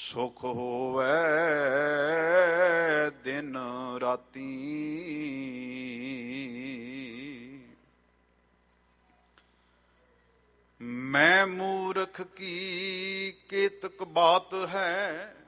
ਸੁਖ ਹੋਵੇ ਦਿਨ ਰਾਤੀ। ਮੈਂ ਮੂਰਖ ਕੀ ਕੇਤਕ ਬਾਤ ਹੈ,